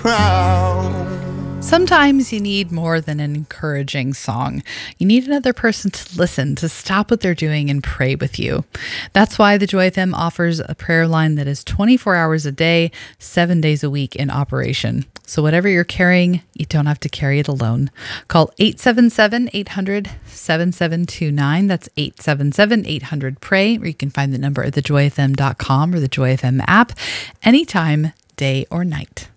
crown. Sometimes you need more than an encouraging song. You need another person to listen, to stop what they're doing and pray with you. That's why the Joy FM offers a prayer line that is 24 hours a day, 7 days a week in operation. So whatever you're carrying, you don't have to carry it alone. Call 877-800-7729. That's 877-800-PRAY, or you can find the number at thejoyfm.com or the Joy FM app anytime, day or night.